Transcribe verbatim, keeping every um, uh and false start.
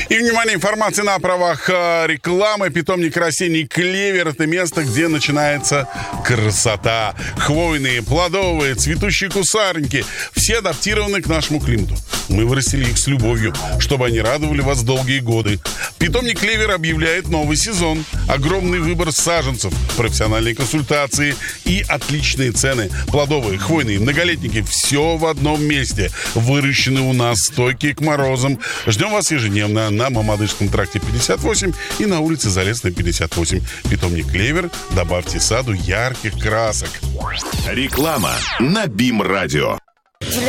И, внимание, информация на правах э, рекламы. Питомник растений «Клевер» — это место, где начинается красота. Хвойные, плодовые, цветущие кустарники — все адаптированы к нашему климату. Мы вырастили их с любовью, чтобы они радовали вас долгие годы. Питомник «Клевер» объявляет новый сезон. Огромный выбор саженцев, профессиональные консультации и отличные цены. Плодовые, хвойные, многолетники — все в одном месте. Выращены у нас, стойкие к морозам. Ждем вас ежедневно на Мамадышском тракте пятьдесят восемь и на улице Залесной пятьдесят восемь. Питомник «Клевер». Добавьте саду ярких красок. Реклама на БИМ-радио.